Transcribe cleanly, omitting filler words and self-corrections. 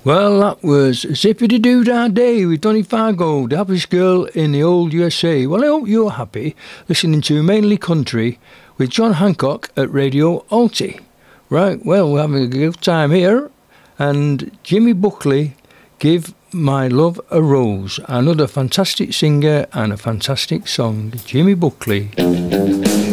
Well, that was Zippity Doo Dah Day with Donny Fargo, the happiest girl in the old USA. Well, I hope you're happy listening to Mainly Country with John Hancock at Radio Alty. Right, well, we're having a good time here. And Jimmy Buckley, Give My Love a Rose. Another fantastic singer and a fantastic song. Jimmy Buckley.